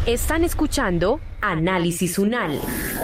Están escuchando Análisis UNAL.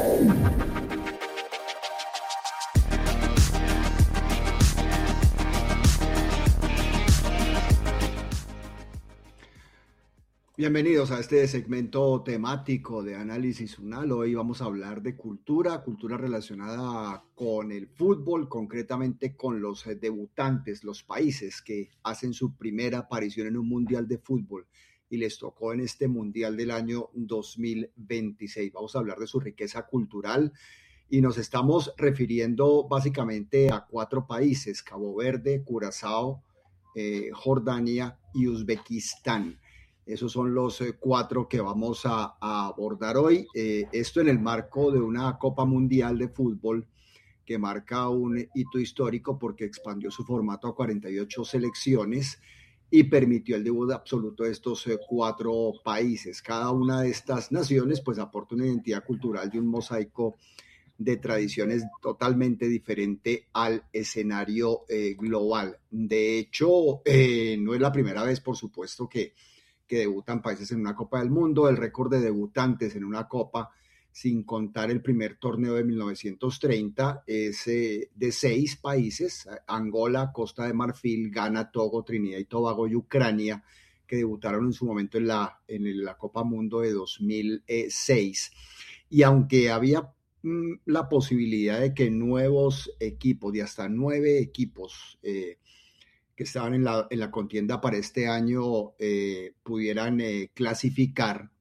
Bienvenidos a este segmento temático de Análisis UNAL. Hoy vamos a hablar de cultura relacionada con el fútbol, concretamente con los debutantes, los países que hacen su primera aparición en un mundial de fútbol y les tocó en este mundial del año 2026. Vamos a hablar de su riqueza cultural y nos estamos refiriendo básicamente a 4 países: Cabo Verde, Curazao, Jordania y Uzbekistán. Esos son los 4 que vamos a abordar hoy. Esto en el marco de una Copa Mundial de Fútbol que marca un hito histórico porque expandió su formato a 48 selecciones y permitió el debut absoluto de estos 4 países. Cada una de estas naciones pues aporta una identidad cultural de un mosaico de tradiciones totalmente diferente al escenario global. De hecho, no es la primera vez, por supuesto, que debutan países en una Copa del Mundo. El récord de debutantes en una Copa, sin contar el primer torneo de 1930, es de 6 países: Angola, Costa de Marfil, Ghana, Togo, Trinidad y Tobago y Ucrania, que debutaron en su momento en la Copa Mundo de 2006. Y aunque había la posibilidad de que nuevos equipos, de hasta 9 equipos, que estaban en la contienda para este año pudieran clasificar,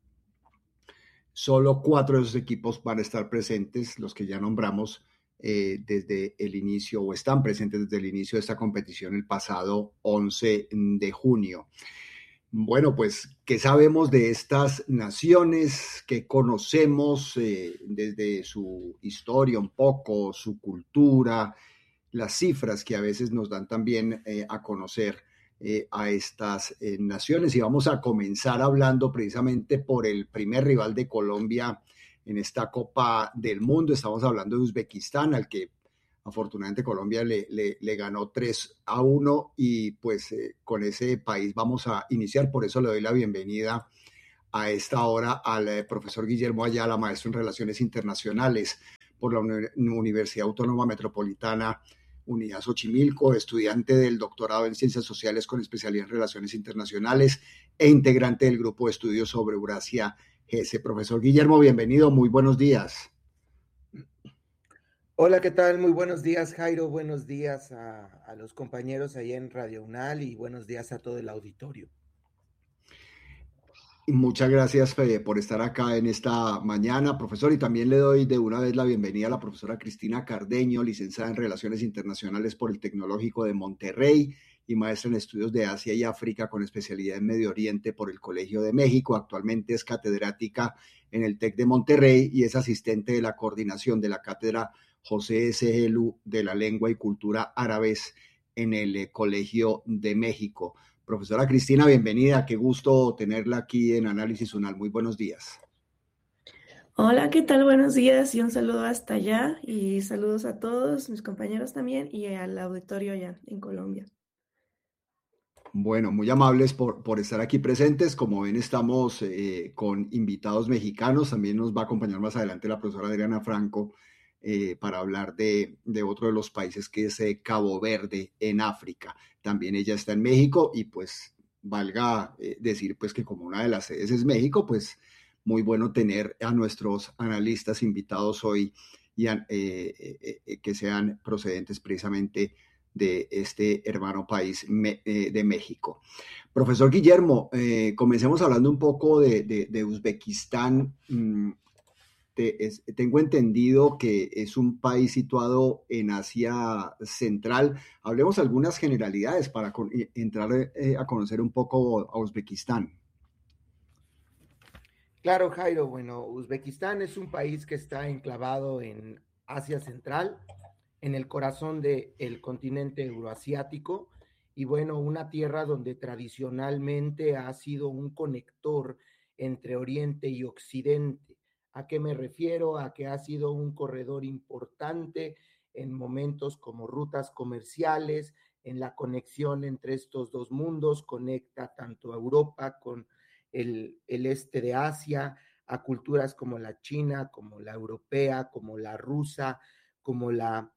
solo 4 de esos equipos van a estar presentes, los que ya nombramos desde el inicio, o están presentes desde el inicio de esta competición el pasado 11 de junio. Bueno, pues, ¿qué sabemos de estas naciones? ¿Qué conocemos desde su historia un poco, su cultura, las cifras que a veces nos dan también a conocer a estas naciones? Y vamos a comenzar hablando precisamente por el primer rival de Colombia en esta Copa del Mundo. Estamos hablando de Uzbekistán, al que afortunadamente Colombia le ganó 3-1 y pues con ese país vamos a iniciar. Por eso le doy la bienvenida a esta hora al profesor Guillermo Ayala, maestro en Relaciones Internacionales por la Universidad Autónoma Metropolitana Unidad Xochimilco, estudiante del doctorado en Ciencias Sociales con especialidad en Relaciones Internacionales e integrante del Grupo de Estudios sobre Eurasia GESE. Profesor Guillermo, bienvenido, muy buenos días. Hola, ¿qué tal? Muy buenos días, Jairo. Buenos días a los compañeros allá en Radio UNAL y buenos días a todo el auditorio. Muchas gracias, Fede, por estar acá en esta mañana, profesor, y también le doy de una vez la bienvenida a la profesora Cristina Cardeño, licenciada en Relaciones Internacionales por el Tecnológico de Monterrey y maestra en Estudios de Asia y África con especialidad en Medio Oriente por el Colegio de México. Actualmente es catedrática en el TEC de Monterrey y es asistente de la coordinación de la cátedra José S. Gelu de la Lengua y Cultura Árabes en el Colegio de México. Profesora Cristina, bienvenida. Qué gusto tenerla aquí en Análisis UNAL. Muy buenos días. Hola, ¿qué tal? Buenos días y un saludo hasta allá y saludos a todos mis compañeros también y al auditorio allá en Colombia. Bueno, muy amables por estar aquí presentes. Como ven, estamos con invitados mexicanos. También nos va a acompañar más adelante la profesora Adriana Franco para hablar de otro de los países, que es Cabo Verde en África. También ella está en México y pues valga decir pues que como una de las sedes es México, pues muy bueno tener a nuestros analistas invitados hoy y que sean procedentes precisamente de este hermano país de México. Profesor Guillermo, comencemos hablando un poco de Uzbekistán. Tengo entendido que es un país situado en Asia Central. Hablemos algunas generalidades para entrar a conocer un poco a Uzbekistán. Claro, Jairo. Bueno, Uzbekistán es un país que está enclavado en Asia Central, en el corazón del continente euroasiático, y bueno, una tierra donde tradicionalmente ha sido un conector entre Oriente y Occidente. ¿A qué me refiero? A que ha sido un corredor importante en momentos como rutas comerciales, en la conexión entre estos dos mundos, conecta tanto a Europa con el este de Asia, a culturas como la china, como la europea, como la rusa, como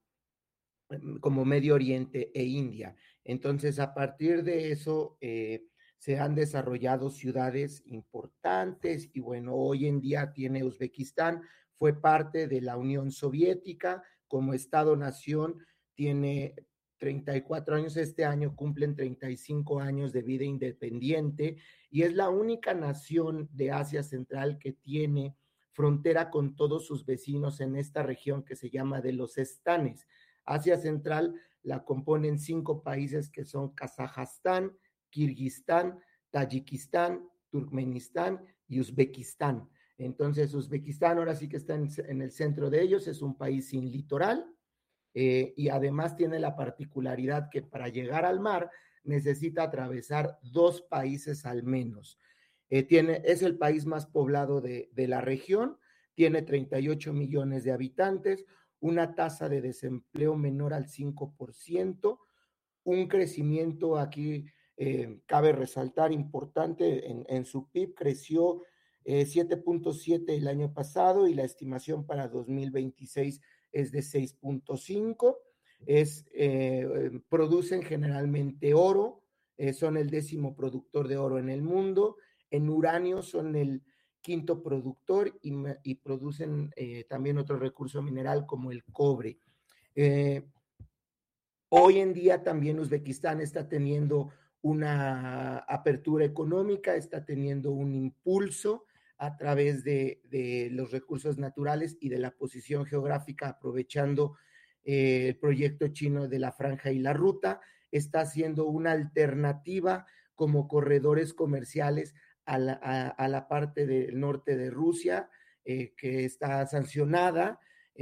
Medio Oriente e India. Entonces, a partir de eso, se han desarrollado ciudades importantes y bueno, hoy en día tiene Uzbekistán, fue parte de la Unión Soviética, como Estado-nación tiene 34 años, este año cumplen 35 años de vida independiente y es la única nación de Asia Central que tiene frontera con todos sus vecinos en esta región que se llama de los estanes. Asia Central la componen 5 países que son Kazajstán, Kirguistán, Tayikistán, Turkmenistán y Uzbekistán. Entonces, Uzbekistán ahora sí que está en el centro de ellos, es un país sin litoral y además tiene la particularidad que para llegar al mar necesita atravesar 2 países al menos. Es el país más poblado de la región, tiene 38 millones de habitantes, una tasa de desempleo menor al 5%, un crecimiento aquí, cabe resaltar, importante en su PIB, creció 7.7 el año pasado y la estimación para 2026 es de 6.5. Producen generalmente oro, son el 10º productor de oro en el mundo, en uranio son el 5º productor y producen también otro recurso mineral como el cobre. Hoy en día también Uzbekistán está teniendo una apertura económica, está teniendo un impulso a través de los recursos naturales y de la posición geográfica, aprovechando el proyecto chino de la Franja y la Ruta, está haciendo una alternativa como corredores comerciales a la parte del norte de Rusia, que está sancionada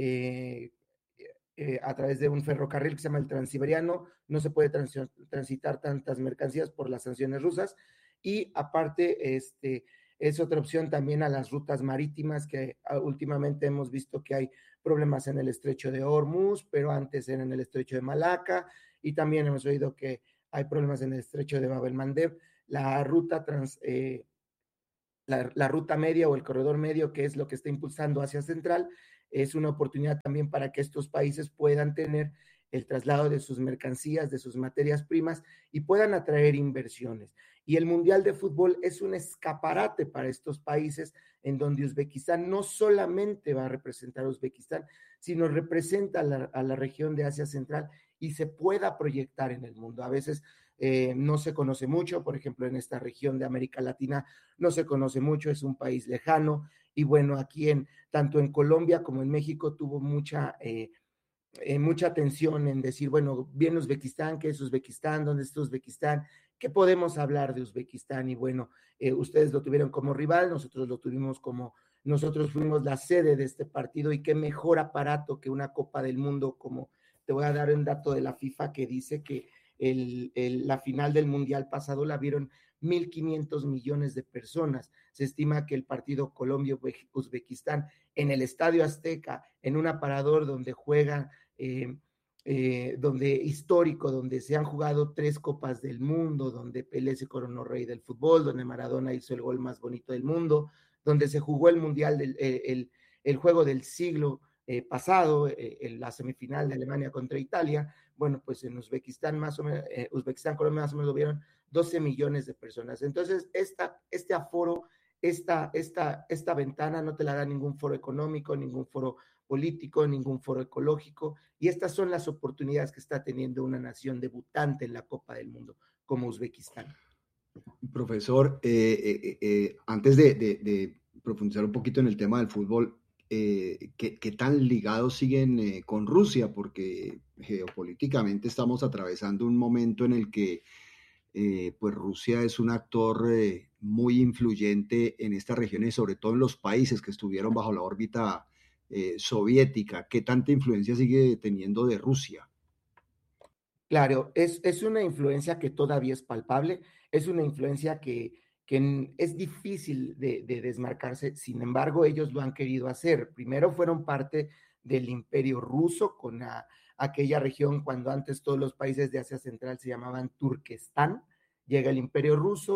a través de un ferrocarril que se llama el Transiberiano. No se puede transitar tantas mercancías por las sanciones rusas, y aparte es otra opción también a las rutas marítimas, que últimamente hemos visto que hay problemas en el estrecho de Hormuz, pero antes era en el estrecho de Malaca, y también hemos oído que hay problemas en el estrecho de Bab el Mandeb. La ruta la ruta media o el corredor medio, que es lo que está impulsando Asia Central, es una oportunidad también para que estos países puedan tener el traslado de sus mercancías, de sus materias primas y puedan atraer inversiones. Y el Mundial de Fútbol es un escaparate para estos países, en donde Uzbekistán no solamente va a representar a Uzbekistán, sino representa a la región de Asia Central y se pueda proyectar en el mundo. A veces no se conoce mucho, por ejemplo, en esta región de América Latina no se conoce mucho, es un país lejano, y bueno, aquí tanto en Colombia como en México tuvo mucha atención en decir, bueno, bien Uzbekistán, ¿qué es Uzbekistán? ¿Dónde está Uzbekistán? ¿Qué podemos hablar de Uzbekistán? Y bueno, ustedes lo tuvieron como rival, nosotros fuimos la sede de este partido, y qué mejor aparato que una Copa del Mundo. Como te voy a dar un dato de la FIFA que dice que la final del Mundial pasado la vieron 1.500 millones de personas. Se estima que el partido Colombia-Uzbekistán en el Estadio Azteca, en un aparador donde juegan, histórico, donde se han jugado 3 Copas del Mundo, donde Pelé se coronó rey del fútbol, donde Maradona hizo el gol más bonito del mundo, donde se jugó el Mundial, el juego del siglo pasado, la semifinal de Alemania contra Italia. Bueno, pues en Uzbekistán más o menos, Colombia más o menos lo vieron 12 millones de personas. Entonces, este aforo, esta ventana no te la da ningún foro económico, ningún foro político, ningún foro ecológico, y estas son las oportunidades que está teniendo una nación debutante en la Copa del Mundo como Uzbekistán. Profesor, antes de profundizar un poquito en el tema del fútbol, ¿qué tan ligados siguen con Rusia? Porque geopolíticamente estamos atravesando un momento en el que pues Rusia es un actor muy influyente en estas regiones, sobre todo en los países que estuvieron bajo la órbita soviética. ¿Qué tanta influencia sigue teniendo de Rusia? Claro, es una influencia que todavía es palpable, es una influencia que es difícil de desmarcarse. Sin embargo, ellos lo han querido hacer. Primero fueron parte del Imperio Ruso, con aquella región cuando antes todos los países de Asia Central se llamaban Turquestán. Llega el Imperio Ruso,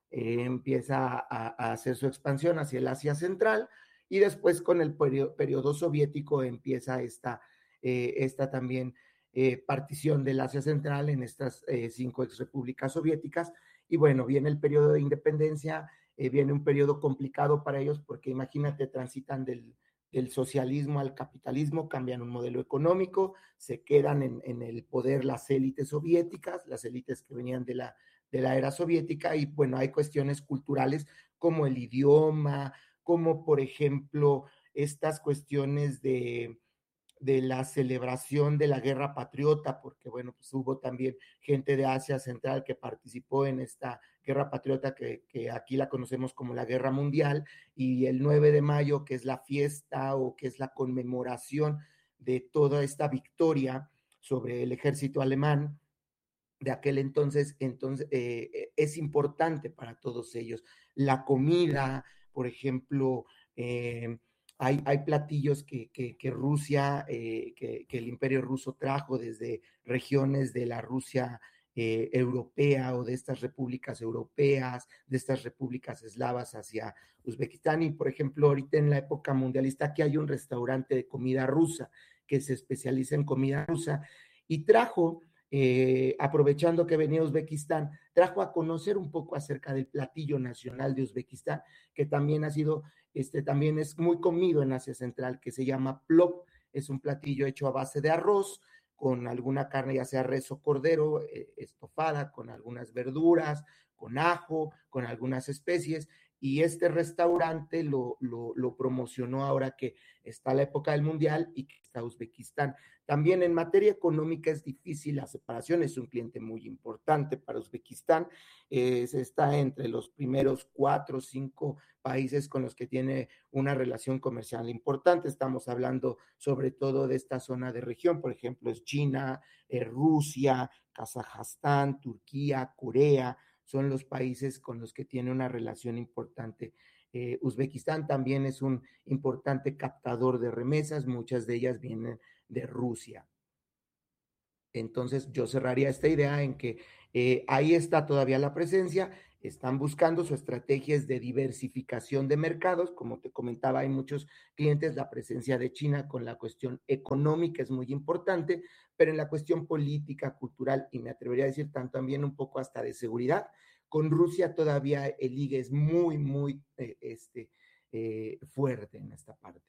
empieza a hacer su expansión hacia el Asia Central, y después con el periodo soviético empieza esta también partición del Asia Central en estas 5 exrepúblicas soviéticas. Y bueno, viene el periodo de independencia, viene un periodo complicado para ellos, porque imagínate, transitan del socialismo al capitalismo, cambian un modelo económico, se quedan en el poder las élites soviéticas, las élites que venían de la era soviética. Y bueno, hay cuestiones culturales como el idioma, como por ejemplo estas cuestiones de la celebración de la guerra patriota, porque bueno, pues hubo también gente de Asia Central que participó en esta guerra patriota que aquí la conocemos como la Guerra Mundial, y el 9 de mayo, que es la fiesta o que es la conmemoración de toda esta victoria sobre el ejército alemán de aquel entonces, es importante para todos ellos. La comida, por ejemplo, hay platillos que Rusia, que el Imperio Ruso trajo desde regiones de la Rusia europea, o de estas repúblicas europeas, de estas repúblicas eslavas hacia Uzbekistán. Y por ejemplo, ahorita en la época mundialista, aquí hay un restaurante de comida rusa que se especializa en comida rusa, y trajo, aprovechando que venía a Uzbekistán, trajo a conocer un poco acerca del platillo nacional de Uzbekistán, que también ha sido, también es muy comido en Asia Central, que se llama plov. Es un platillo hecho a base de arroz, con alguna carne, ya sea res o cordero, estofada, con algunas verduras, con ajo, con algunas especies. Y este restaurante lo promocionó ahora que está la época del Mundial y que está Uzbekistán. También en materia económica es difícil la separación, es un cliente muy importante para Uzbekistán, se está entre los primeros 4 o 5 países con los que tiene una relación comercial importante. Estamos hablando sobre todo de esta zona de región, por ejemplo, es China, Rusia, Kazajstán, Turquía, Corea, son los países con los que tiene una relación importante. Uzbekistán también es un importante captador de remesas, muchas de ellas vienen de Rusia. Entonces yo cerraría esta idea en que ahí está todavía la presencia, están buscando su estrategia de diversificación de mercados. Como te comentaba, hay muchos clientes, la presencia de China con la cuestión económica es muy importante, pero en la cuestión política, cultural, y me atrevería a decir también un poco hasta de seguridad, con Rusia todavía el ligue es muy, muy fuerte en esta parte.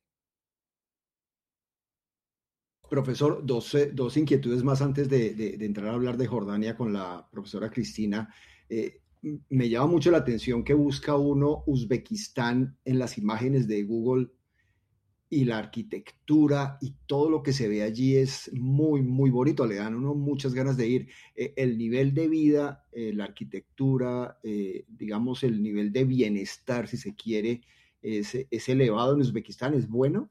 Profesor, dos inquietudes más antes de entrar a hablar de Jordania con la profesora Cristina. Me llama mucho la atención que busca uno Uzbekistán en las imágenes de Google, y la arquitectura y todo lo que se ve allí es muy, muy bonito. Le dan a uno muchas ganas de ir. El nivel de vida, la arquitectura, digamos, el nivel de bienestar, si se quiere, es elevado en Uzbekistán, ¿es bueno?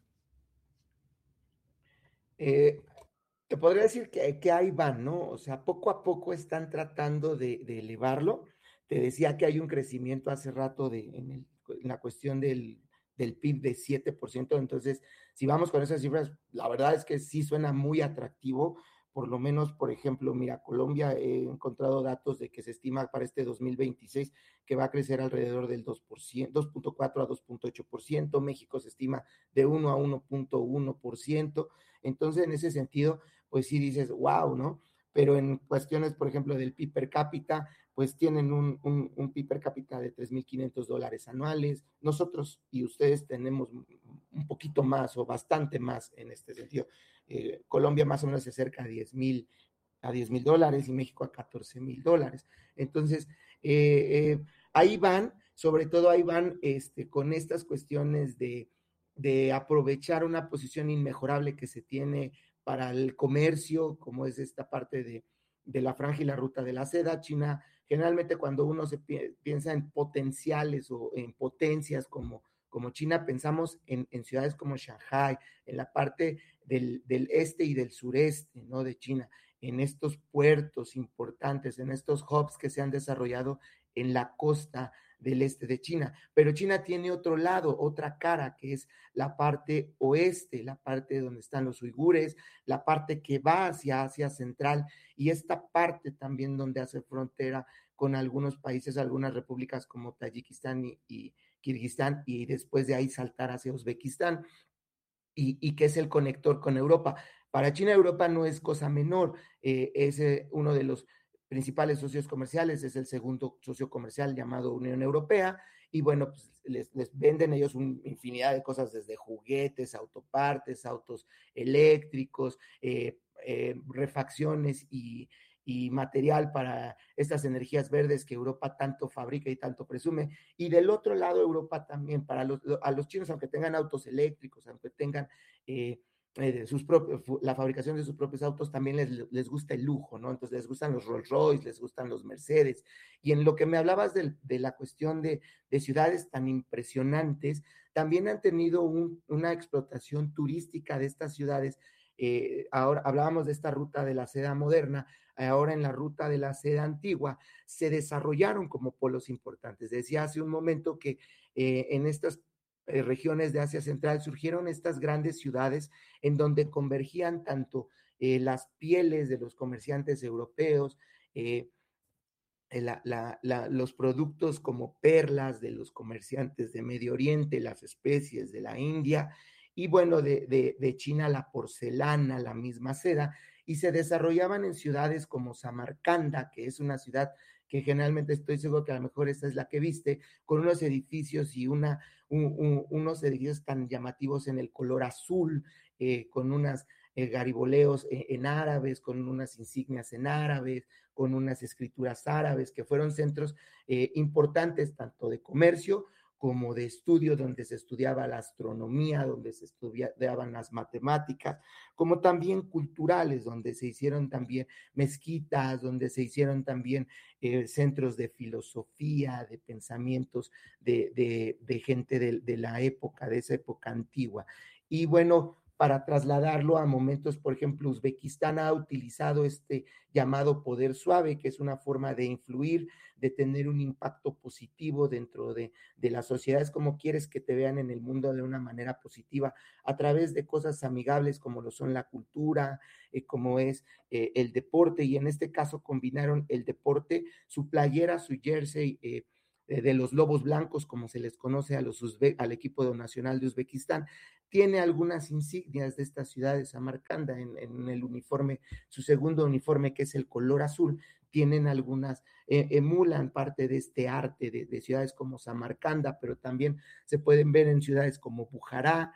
Te podría decir que ahí van, ¿no? O sea, poco a poco están tratando de elevarlo. Te decía que hay un crecimiento hace rato en la cuestión del PIB de 7%. Entonces, si vamos con esas cifras, la verdad es que sí suena muy atractivo. Por lo menos, por ejemplo, mira, Colombia, he encontrado datos de que se estima para este 2026 que va a crecer alrededor del 2%, 2.4 a 2.8%. México se estima de 1 a 1.1%. Entonces, en ese sentido, pues sí dices, wow, ¿no? Pero en cuestiones, por ejemplo, del PIB per cápita, pues tienen un PIB per cápita de $3,500 anuales. Nosotros y ustedes tenemos un poquito más o bastante más en este sentido. Colombia más o menos se acerca a $10,000 y México a $14,000. Entonces, ahí van, sobre todo ahí van con estas cuestiones de aprovechar una posición inmejorable que se tiene para el comercio, como es esta parte de la franja y la ruta de la seda. China, generalmente cuando uno se piensa en potenciales o en potencias como China, pensamos en ciudades como Shanghai, en la parte del este y del sureste, ¿no? De China, en estos puertos importantes, en estos hubs que se han desarrollado en la costa del este de China. Pero China tiene otro lado, otra cara, que es la parte oeste, la parte donde están los uigures, la parte que va hacia Asia Central, y esta parte también donde hace frontera con algunos países, algunas repúblicas como Tayikistán y Kirguistán, y después de ahí saltar hacia Uzbekistán, y que es el conector con Europa. Para China, Europa no es cosa menor, es uno de los principales socios comerciales, es el segundo socio comercial llamado Unión Europea, y bueno, pues les venden ellos una infinidad de cosas, desde juguetes, autopartes, autos eléctricos, refacciones y material para estas energías verdes que Europa tanto fabrica y tanto presume. Y del otro lado, Europa también, a los chinos, aunque tengan autos eléctricos, aunque tengan la fabricación de sus propios autos, también les gusta el lujo, ¿no? Entonces les gustan los Rolls Royce, les gustan los Mercedes. Y en lo que me hablabas de la cuestión de ciudades tan impresionantes, también han tenido una explotación turística de estas ciudades. Ahora hablábamos de esta ruta de la seda moderna, ahora en la ruta de la seda antigua, se desarrollaron como polos importantes. Decía hace un momento que en estas regiones de Asia Central surgieron estas grandes ciudades en donde convergían tanto las pieles de los comerciantes europeos, los productos como perlas de los comerciantes de Medio Oriente, las especies de la India, y bueno, de China la porcelana, la misma seda, y se desarrollaban en ciudades como Samarcanda, que es una ciudad que generalmente estoy seguro que a lo mejor esta es la que viste, con unos edificios y unos edificios tan llamativos en el color azul, con unas gariboleos en árabes, con unas insignias en árabes, con unas escrituras árabes, que fueron centros importantes tanto de comercio como de estudio, donde se estudiaba la astronomía, donde se estudiaban las matemáticas, como también culturales, donde se hicieron también mezquitas, donde se hicieron también centros de filosofía, de pensamientos de gente de la época, de esa época antigua. Y bueno, para trasladarlo a momentos, por ejemplo, Uzbekistán ha utilizado este llamado poder suave, que es una forma de influir, de tener un impacto positivo dentro de las sociedades, como quieres que te vean en el mundo de una manera positiva, a través de cosas amigables como lo son la cultura, como es el deporte, y en este caso combinaron el deporte, su playera, su jersey, de los lobos blancos, como se les conoce al equipo nacional de Uzbekistán, tiene algunas insignias de esta ciudad de Samarcanda en el uniforme, su segundo uniforme, que es el color azul, tienen algunas, emulan parte de este arte de ciudades como Samarcanda, pero también se pueden ver en ciudades como Bujará,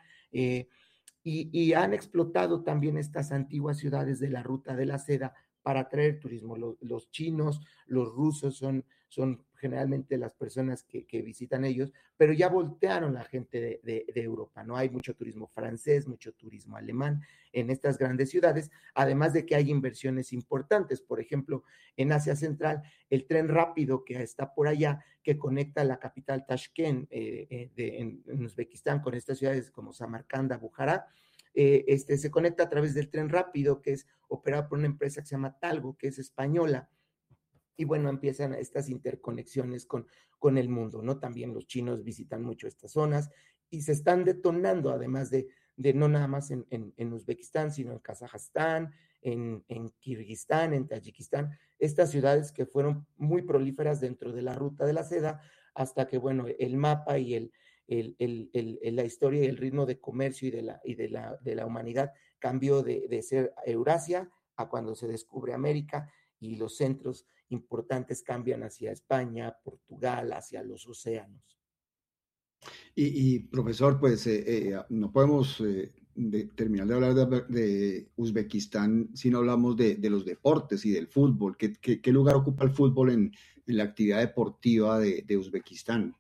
y han explotado también estas antiguas ciudades de la ruta de la seda para atraer turismo. Los chinos, los rusos son generalmente las personas que visitan ellos, pero ya voltearon la gente de Europa, ¿no? Hay mucho turismo francés, mucho turismo alemán en estas grandes ciudades, además de que hay inversiones importantes. Por ejemplo, en Asia Central, el tren rápido que está por allá, que conecta la capital Tashkent en Uzbekistán con estas ciudades como Samarcanda, Bujará, se conecta a través del tren rápido, que es operado por una empresa que se llama Talgo, que es española, y bueno, empiezan estas interconexiones con el mundo, ¿no? También los chinos visitan mucho estas zonas y se están detonando, además de no nada más en Uzbekistán, sino en Kazajstán, en Kirguistán, en Tayikistán, estas ciudades que fueron muy prolíferas dentro de la ruta de la seda, hasta que, bueno, el mapa y la historia y el ritmo de comercio y de la humanidad cambió de ser Eurasia a cuando se descubre América, y los centros importantes cambian hacia España, Portugal, hacia los océanos. Y profesor, pues no podemos terminar de hablar de Uzbekistán si no hablamos de los deportes y del fútbol. ¿Qué lugar ocupa el fútbol en la actividad deportiva de Uzbekistán?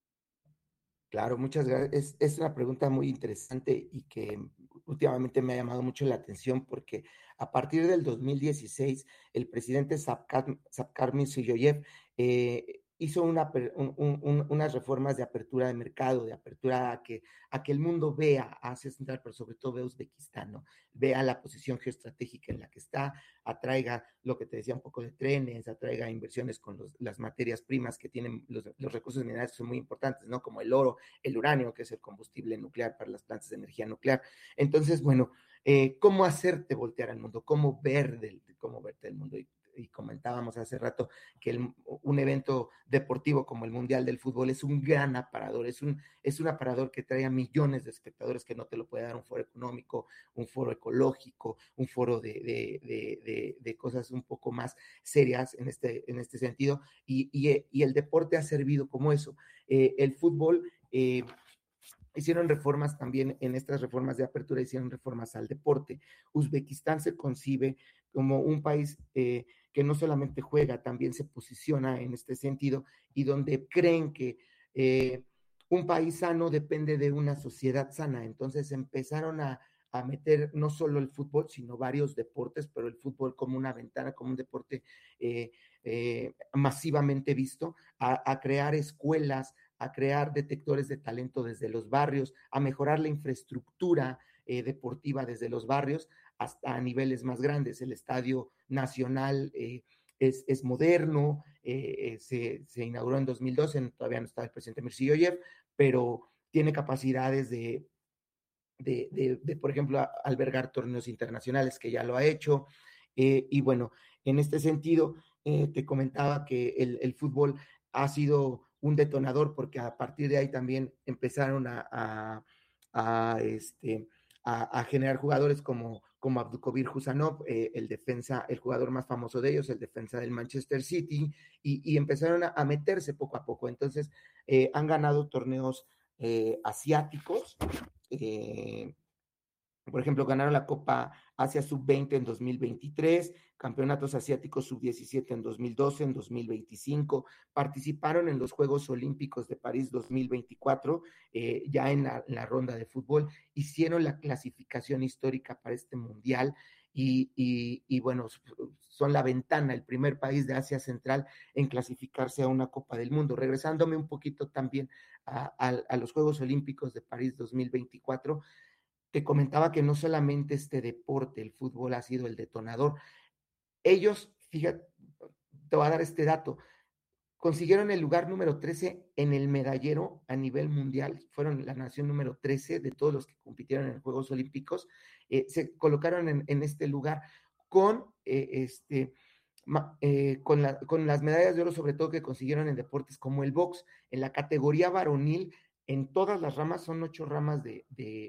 Claro, muchas gracias. Es una pregunta muy interesante y que últimamente me ha llamado mucho la atención, porque a partir del 2016 el presidente Savkar Mirziyoyev hizo unas reformas de apertura de mercado, de apertura a que el mundo vea a Asia Central, pero sobre todo vea Uzbekistán, ¿no? Vea la posición geoestratégica en la que está, atraiga lo que te decía, un poco de trenes, atraiga inversiones con las materias primas que tienen los recursos minerales, que son muy importantes, ¿no? Como el oro, el uranio, que es el combustible nuclear para las plantas de energía nuclear. Entonces, bueno, ¿cómo hacerte voltear al mundo? ¿Cómo verte el mundo? Y y comentábamos hace rato que un evento deportivo como el Mundial del Fútbol es un gran aparador, es un aparador que trae a millones de espectadores que no te lo puede dar un foro económico, un foro ecológico, un foro de cosas un poco más serias en este sentido, y el deporte ha servido como eso. El fútbol... hicieron reformas también, en estas reformas de apertura hicieron reformas al deporte. Uzbekistán se concibe como un país que no solamente juega, también se posiciona en este sentido, y donde creen que un país sano depende de una sociedad sana. Entonces empezaron a meter no solo el fútbol, sino varios deportes, pero el fútbol como una ventana, como un deporte masivamente visto, a crear escuelas, a crear detectores de talento desde los barrios, a mejorar la infraestructura deportiva desde los barrios hasta a niveles más grandes. El Estadio Nacional es moderno, se inauguró en 2012, todavía no estaba el presidente Mirziyoyev, pero tiene capacidades de, por ejemplo, albergar torneos internacionales, que ya lo ha hecho. Y bueno, en este sentido, te comentaba que el fútbol ha sido un detonador, porque a partir de ahí también empezaron a generar jugadores como Abdulkabir Husanov, el jugador más famoso de ellos, el defensa del Manchester City, y empezaron a meterse poco a poco. Entonces, han ganado torneos asiáticos. Por ejemplo, ganaron la Copa Asia Sub-20 en 2023, campeonatos asiáticos Sub-17 en 2012, en 2025, participaron en los Juegos Olímpicos de París 2024, ya en la ronda de fútbol, hicieron la clasificación histórica para este mundial, y bueno, son la ventana, el primer país de Asia Central en clasificarse a una Copa del Mundo. Regresándome un poquito también a los Juegos Olímpicos de París 2024, te comentaba que no solamente este deporte, el fútbol, ha sido el detonador. Ellos, fíjate, te voy a dar este dato, consiguieron el lugar número 13 en el medallero a nivel mundial, fueron la nación número 13 de todos los que compitieron en Juegos Olímpicos, se colocaron en este lugar con, con las medallas de oro, sobre todo que consiguieron en deportes como el box. En la categoría varonil, en todas las ramas, son 8 ramas de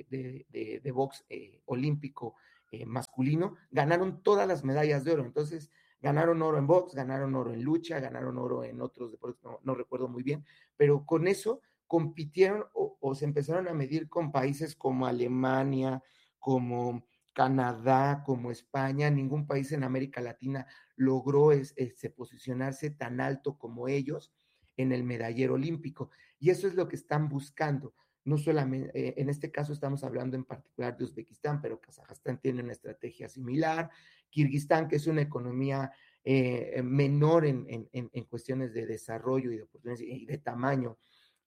box olímpico masculino, ganaron todas las medallas de oro. Entonces, ganaron oro en box, ganaron oro en lucha, ganaron oro en otros deportes, no recuerdo muy bien, pero con eso compitieron o se empezaron a medir con países como Alemania, como Canadá, como España. Ningún país en América Latina logró posicionarse tan alto como ellos en el medallero olímpico, y eso es lo que están buscando. No solamente, en este caso estamos hablando en particular de Uzbekistán, pero Kazajstán tiene una estrategia similar, Kirguistán, que es una economía menor en cuestiones de desarrollo y de oportunidades y de tamaño.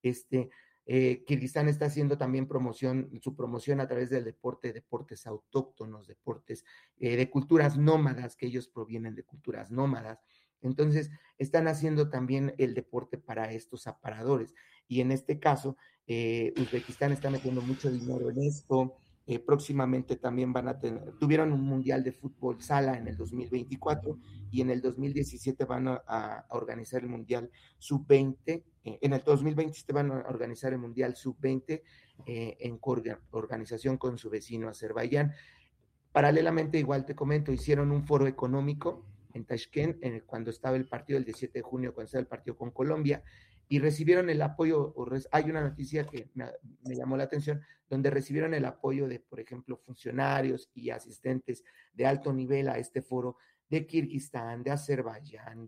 Kirguistán está haciendo también su promoción a través del deportes autóctonos, deportes de culturas nómadas, que ellos provienen de culturas nómadas. Entonces, están haciendo también el deporte para estos aparadores. Y en este caso, Uzbekistán está metiendo mucho dinero en esto. Próximamente también tuvieron un mundial de fútbol sala en el 2024, y en el 2017 van a organizar el mundial sub-20. En el 2020 van a organizar el mundial sub-20 en organización con su vecino Azerbaiyán. Paralelamente, igual te comento, hicieron un foro económico en Tashkent, cuando estaba el partido, el 17 de junio, cuando estaba el partido con Colombia, y recibieron el apoyo. Hay una noticia que me llamó la atención, donde recibieron el apoyo de, por ejemplo, funcionarios y asistentes de alto nivel a este foro, de Kirguistán, de Azerbaiyán,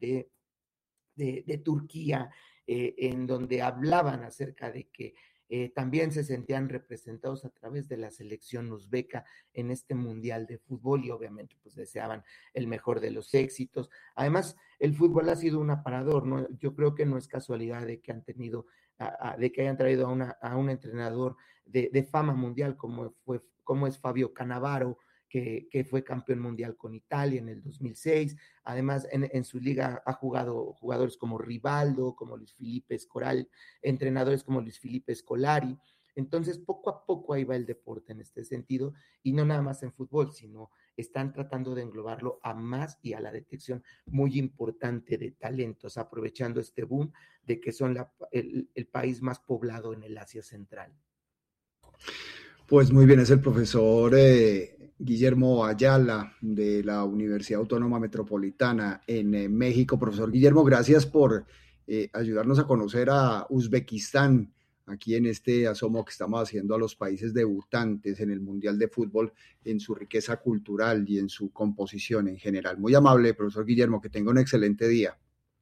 de Turquía, en donde hablaban acerca de que también se sentían representados a través de la selección uzbeca en este mundial de fútbol, y obviamente pues deseaban el mejor de los éxitos. Además, el fútbol ha sido un aparador, ¿no? Yo creo que no es casualidad de que hayan traído a un entrenador de fama mundial como es Fabio Cannavaro, que fue campeón mundial con Italia en el 2006. Además, en su liga ha jugado jugadores como Rivaldo, como Luis Felipe Scolari, entrenadores como Luis Felipe Scolari. Entonces, poco a poco ahí va el deporte en este sentido, y no nada más en fútbol, sino están tratando de englobarlo a más y a la detección muy importante de talentos, aprovechando este boom de que son el país más poblado en el Asia Central. Pues muy bien, es el profesor Guillermo Ayala de la Universidad Autónoma Metropolitana en México. Profesor Guillermo, gracias por ayudarnos a conocer a Uzbekistán aquí en este asomo que estamos haciendo a los países debutantes en el Mundial de Fútbol, en su riqueza cultural y en su composición en general. Muy amable, profesor Guillermo, que tenga un excelente día.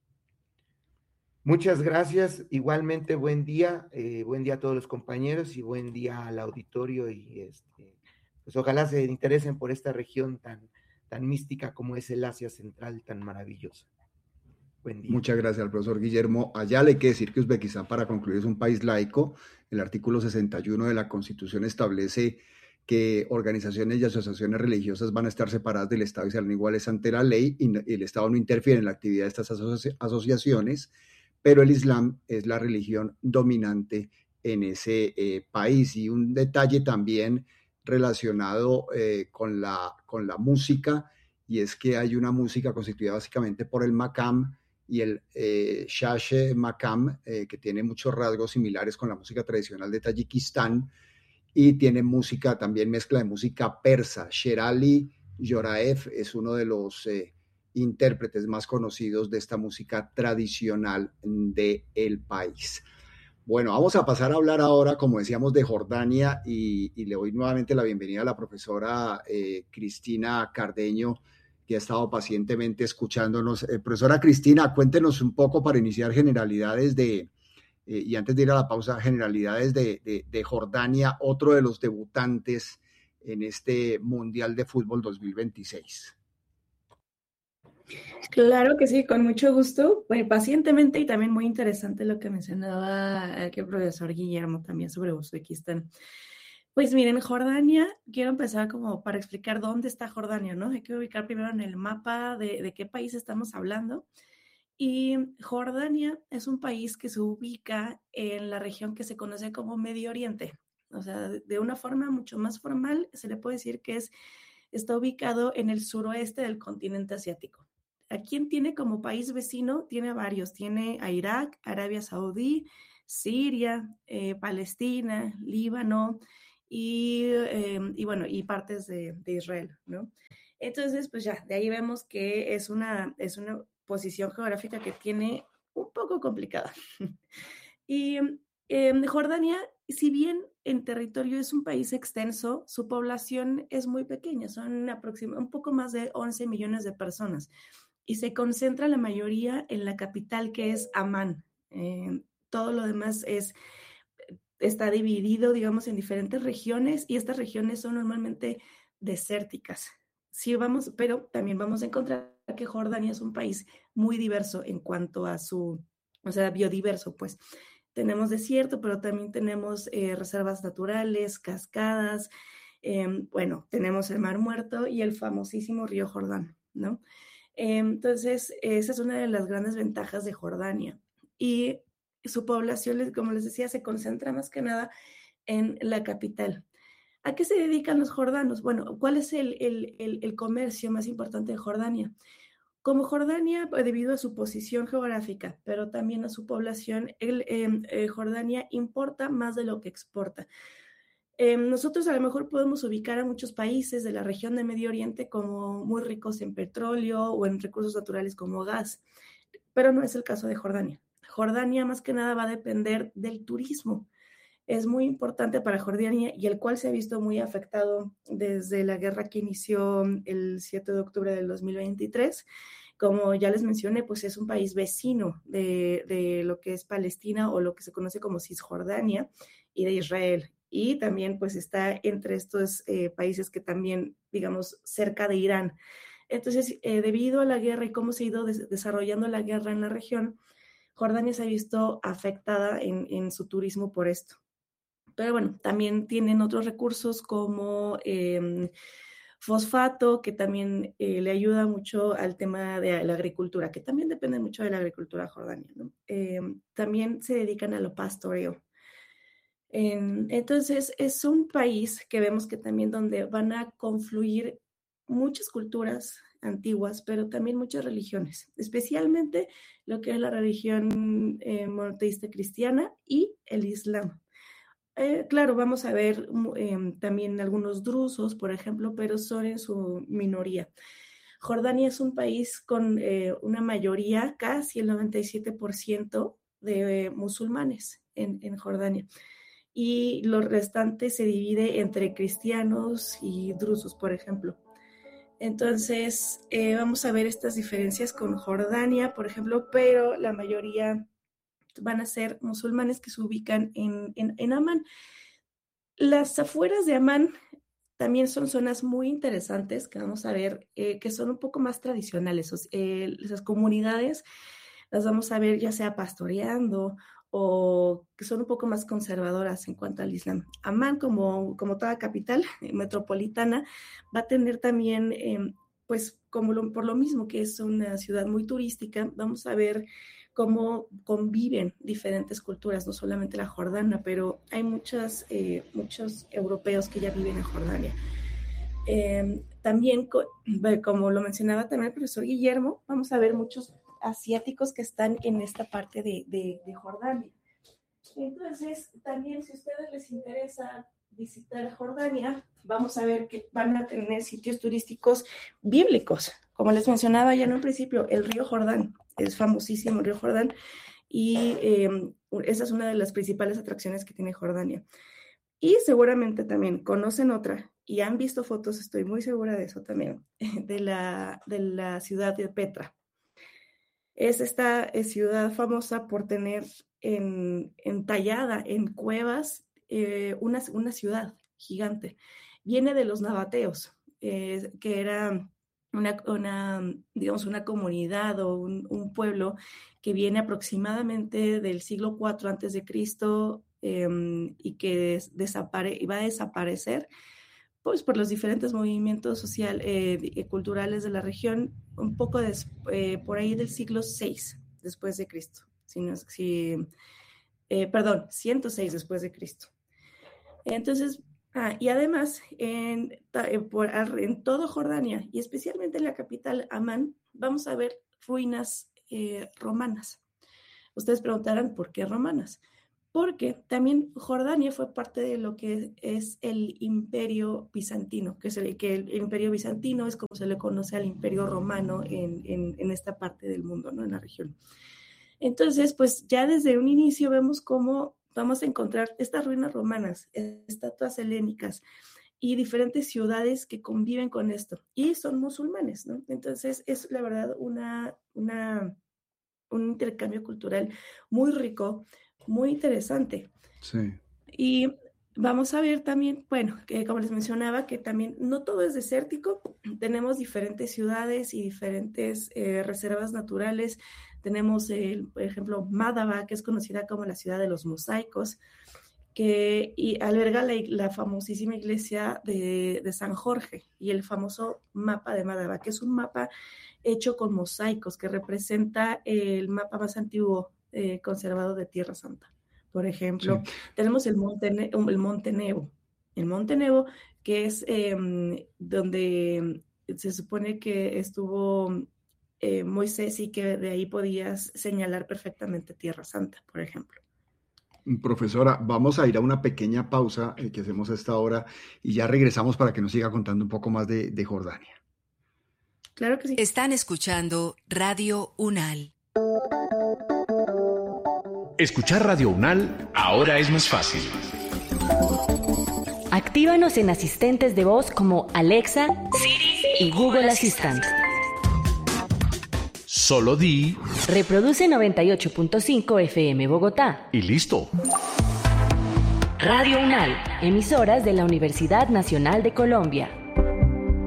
Muchas gracias, igualmente buen día a todos los compañeros y buen día al auditorio, y pues ojalá se interesen por esta región tan mística como es el Asia Central, tan maravillosa. Buen día. Muchas gracias al profesor Guillermo Ayala. Hay que decir que Uzbekistán, para concluir, es un país laico. El artículo 61 de la Constitución establece que organizaciones y asociaciones religiosas van a estar separadas del Estado y serán iguales ante la ley, y el Estado no interfiere en la actividad de estas asociaciones, pero el Islam es la religión dominante en ese país. Y un detalle también relacionado con la música, y es que hay una música constituida básicamente por el maqam y el shash maqam, que tiene muchos rasgos similares con la música tradicional de Tayikistán, y tiene música, también mezcla de música persa. Sherali Joraev es uno de los intérpretes más conocidos de esta música tradicional del país. Bueno, vamos a pasar a hablar ahora, como decíamos, de Jordania, y le doy nuevamente la bienvenida a la profesora Cristina Cardeño, que ha estado pacientemente escuchándonos. Profesora Cristina, cuéntenos un poco, para iniciar, generalidades y antes de ir a la pausa, generalidades de Jordania, otro de los debutantes en este Mundial de Fútbol 2026. Claro que sí, con mucho gusto, pacientemente, y también muy interesante lo que mencionaba aquí el profesor Guillermo también sobre Uzbekistán. Pues miren, Jordania, quiero empezar como para explicar dónde está Jordania, ¿no? Hay que ubicar primero en el mapa de qué país estamos hablando. Y Jordania es un país que se ubica en la región que se conoce como Medio Oriente. O sea, de una forma mucho más formal, se le puede decir que está ubicado en el suroeste del continente asiático. ¿A quién tiene como país vecino? Tiene varios. Tiene a Irak, Arabia Saudí, Siria, Palestina, Líbano y bueno, y partes de Israel, ¿no? Entonces, pues ya, de ahí vemos que es una posición geográfica que tiene un poco complicada. Y Jordania, si bien en territorio es un país extenso, su población es muy pequeña, son aproximadamente un poco más de 11 millones de personas, y se concentra la mayoría en la capital, que es Amán. Todo lo demás está dividido, digamos, en diferentes regiones, y estas regiones son normalmente desérticas. Sí, pero también vamos a encontrar que Jordania es un país muy diverso en cuanto a o sea, biodiverso, pues. Tenemos desierto, pero también tenemos reservas naturales, cascadas, bueno, tenemos el Mar Muerto y el famosísimo río Jordán, ¿no? Entonces, esa es una de las grandes ventajas de Jordania. Y su población, como les decía, se concentra más que nada en la capital. ¿A qué se dedican los jordanos? Bueno, ¿cuál es el comercio más importante de Jordania? Como Jordania, debido a su posición geográfica, pero también a su población, Jordania importa más de lo que exporta. Nosotros a lo mejor podemos ubicar a muchos países de la región de Medio Oriente como muy ricos en petróleo o en recursos naturales como gas, pero no es el caso de Jordania. Jordania más que nada va a depender del turismo. Es muy importante para Jordania, y el cual se ha visto muy afectado desde la guerra que inició el 7 de octubre del 2023. Como ya les mencioné, pues es un país vecino de lo que es Palestina, o lo que se conoce como Cisjordania, y de Israel. Y también pues está entre estos países que también, digamos, cerca de Irán. Entonces, debido a la guerra y cómo se ha ido desarrollando la guerra en la región, Jordania se ha visto afectada en su turismo por esto. Pero bueno, también tienen otros recursos como fosfato, que también le ayuda mucho al tema de la agricultura, que también depende mucho de la agricultura jordania, ¿no? También se dedican a lo pastoreo. Entonces, es un país que vemos que también donde van a confluir muchas culturas antiguas, pero también muchas religiones, especialmente lo que es la religión monoteísta cristiana y el Islam. Claro, vamos a ver también algunos drusos, por ejemplo, pero son en su minoría. Jordania es un país con una mayoría, casi el 97% de musulmanes en Jordania. Y lo restante se divide entre cristianos y drusos, por ejemplo. Entonces, vamos a ver estas diferencias con Jordania, por ejemplo, pero la mayoría van a ser musulmanes que se ubican en Amán. Las afueras de Amán también son zonas muy interesantes que vamos a ver, que son un poco más tradicionales. Esas comunidades las vamos a ver ya sea pastoreando o que son un poco más conservadoras en cuanto al Islam. Amán, como toda capital metropolitana, va a tener también, pues por lo mismo que es una ciudad muy turística, vamos a ver cómo conviven diferentes culturas, no solamente la jordana, pero hay muchos europeos que ya viven en Jordania. También, como lo mencionaba también el profesor Guillermo, vamos a ver muchos asiáticos que están en esta parte de Jordania. Entonces, también si a ustedes les interesa visitar Jordania, vamos a ver que van a tener sitios turísticos bíblicos. Como les mencionaba ya en un principio, el río Jordán, es famosísimo el río Jordán, y esa es una de las principales atracciones que tiene Jordania. Y seguramente también conocen otra, y han visto fotos, estoy muy segura de eso también, de la ciudad de Petra. Es esta ciudad famosa por tener entallada en cuevas una ciudad gigante. Viene de los nabateos, que era una comunidad o un pueblo que viene aproximadamente del siglo IV antes de Cristo y que va a desaparecer pues por los diferentes movimientos y culturales de la región, un poco por ahí del siglo VI después de Cristo, 106 después de Cristo. Entonces, y además, en todo Jordania, y especialmente en la capital, Amán, vamos a ver ruinas romanas. Ustedes preguntarán, ¿por qué romanas? Porque también Jordania fue parte de lo que es el Imperio Bizantino, que el Imperio Bizantino es como se le conoce al Imperio Romano en esta parte del mundo, ¿no? En la región. Entonces, pues ya desde un inicio vemos cómo vamos a encontrar estas ruinas romanas, estatuas helénicas y diferentes ciudades que conviven con esto, y son musulmanes, ¿no? Entonces, es la verdad un intercambio cultural muy rico, muy interesante. Sí. Y vamos a ver también, bueno, que como les mencionaba, que también no todo es desértico, tenemos diferentes ciudades y diferentes reservas naturales. Tenemos, por ejemplo, Madaba, que es conocida como la ciudad de los mosaicos, y alberga la famosísima iglesia de San Jorge y el famoso mapa de Madaba, que es un mapa hecho con mosaicos que representa el mapa más antiguo conservado de Tierra Santa. Por ejemplo, sí. Tenemos el Monte Nebo. El Monte Nebo, que es donde se supone que estuvo Moisés y que de ahí podías señalar perfectamente Tierra Santa, por ejemplo. Profesora, vamos a ir a una pequeña pausa que hacemos a esta hora y ya regresamos para que nos siga contando un poco más de Jordania. Claro que sí. Están escuchando Radio UNAL. Escuchar Radio UNAL ahora es más fácil. Actívanos en asistentes de voz como Alexa, Siri y Google Assistant. Solo di... Reproduce 98.5 FM Bogotá. Y listo. Radio UNAL, emisoras de la Universidad Nacional de Colombia.